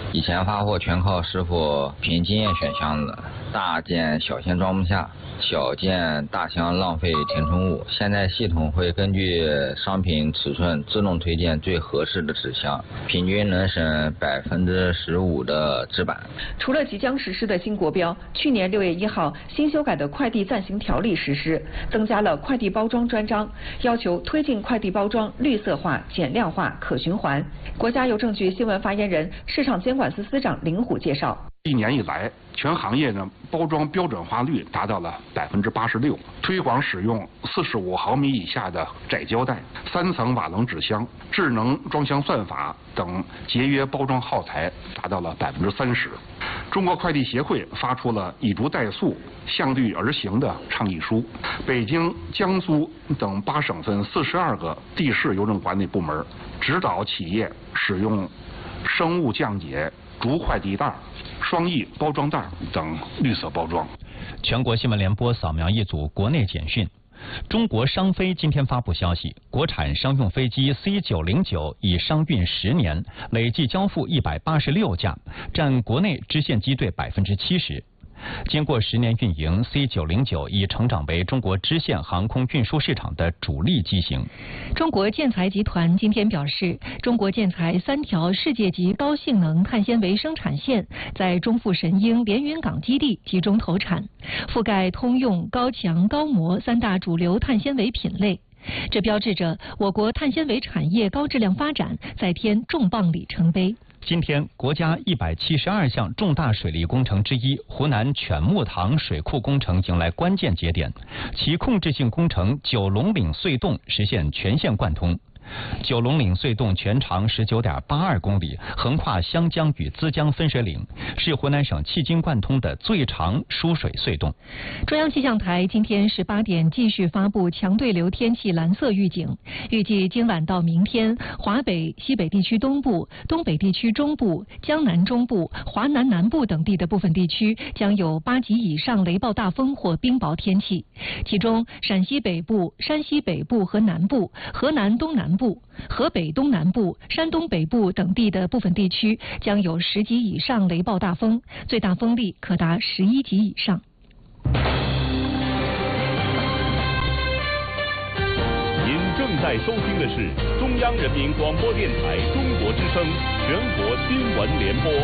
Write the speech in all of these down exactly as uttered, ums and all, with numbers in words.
以前发货全靠师傅凭经验选箱子，大件小件装不下，小件大箱浪费填充物。现在系统会根据商品尺寸自动推荐最合适的纸箱，平均能省百分之十五的纸板。 除了即将实施的新国标，去年六月一号新修改的快递暂行条例实施，增加了快递包装专章，要求推进快递包装绿色化、减量化、可循环。国家邮政局新闻发言人、市场监管司司长林虎介绍。 一年以来，全行业呢包装标准化率达到了百分之八十六，推广使用四十五毫米以下的窄胶带、三层瓦楞纸箱、智能装箱算法等节约包装耗材达到了百分之三十。中国快递协会发出了以竹代塑、向律而行的倡议书。北京、江苏等八省份四十二个地市邮政管理部门指导企业使用生物降解竹快递袋、双翼包装袋等绿色包装。 全国新闻联播扫描一组国内简讯。中国商飞今天发布消息，国产商用飞机 C 九零九已商运十年，累计交付一百八十六架，占国内支线机队百分之七十。经过十年运营 ，C 九零九已成长为中国支线航空运输市场的主力机型。 中国建材集团今天表示，中国建材三条世界级高性能碳纤维生产线在中富神鹰连云港基地集中投产，覆盖通用、高强、高模三大主流碳纤维品类。这标志着我国碳纤维产业高质量发展再添重磅里程碑。 今天，国家一百七十二项重大水利工程之一湖南犬木塘水库工程迎来关键节点，其控制性工程九龙岭隧洞实现全线贯通。九龙岭隧洞全长 十九点八二公里，横跨湘江与资江分水岭，是湖南省迄今贯通的最长输水隧洞。 中央气象台今天十八点继续发布强对流天气蓝色预警，预计今晚到明天，华北、西北地区东部、东北地区中部、江南中部、华南南部等地的部分地区将有八级以上雷暴大风或冰雹天气，其中陕西北部、山西北部和南部、河南东南部、河北东南部、山东北部等地的部分地区将有十级以上雷暴大风，最大风力可达十一级以上。 您正在收听的是中央人民广播电台中国之声全国新闻联播。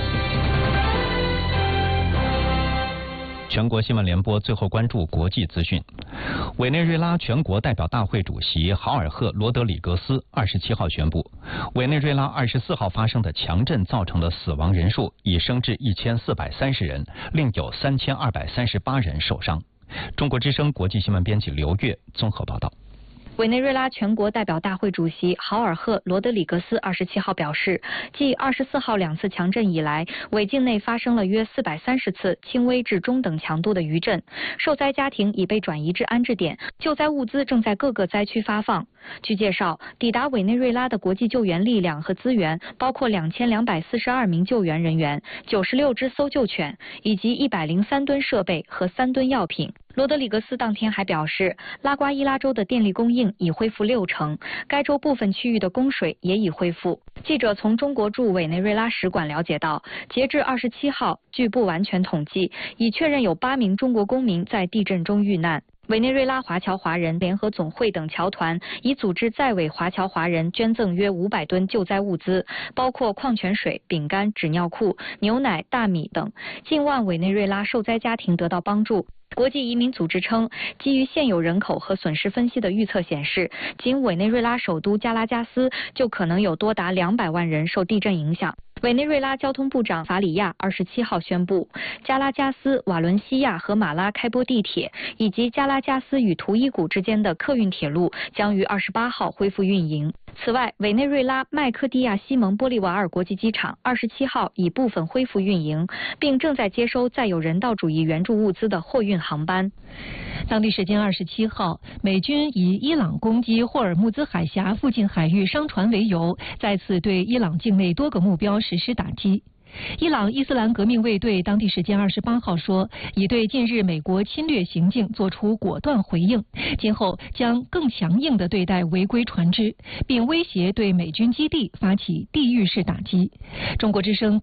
全国新闻联播最后关注国际资讯。委内瑞拉全国代表大会主席豪尔赫·罗德里格斯二十七号宣布，委内瑞拉二十四号发生的强震造成的死亡人数已升至一千四百三十人，另有三千二百三十八人受伤。中国之声国际新闻编辑刘越综合报道。 委内瑞拉全国代表大会主席豪尔赫·罗德里格斯二十七号表示，继二十四号两次强震以来，委境内发生了约四百三十次轻微至中等强度的余震，受灾家庭已被转移至安置点，救灾物资正在各个灾区发放。据介绍，抵达委内瑞拉的国际救援力量和资源包括两千两百四十二名救援人员、九十六只搜救犬以及一百零三吨设备和三吨药品。罗德里格斯当天还表示，拉瓜伊拉州的电力供应已恢复六成，该州部分区域的供水也已恢复。记者从中国驻委内瑞拉使馆了解到，截至二十七号，据不完全统计，已确认有八名中国公民在地震中遇难。委内瑞拉华侨华人联合总会等侨团已组织在委华侨华人捐赠约五百吨救灾物资，包括矿泉水、饼干、纸尿裤、牛奶、大米等，近万委内瑞拉受灾家庭得到帮助。国际移民组织称，基于现有人口和损失分析的预测显示，仅委内瑞拉首都加拉加斯就可能有多达两百万人受地震影响。委内瑞拉交通部长法里亚二十七号宣布，加拉加斯、瓦伦西亚和马拉开波地铁以及加拉加斯与图伊古之间的客运铁路将于二十八号恢复运营。此外，委内瑞拉麦克蒂亚西蒙玻利瓦尔国际机场二十七号已部分恢复运营，并正在接收载有人道主义援助物资的货运航班。 当地时间二十七号，美军以伊朗攻击霍尔木兹海峡附近海域商船为由，再次对伊朗境内多个目标实施打击。伊朗伊斯兰革命卫队当地时间二十八号说，已对近日美国侵略行径作出果断回应，今后将更强硬地对待违规船只，并威胁对美军基地发起地狱式打击。中国之声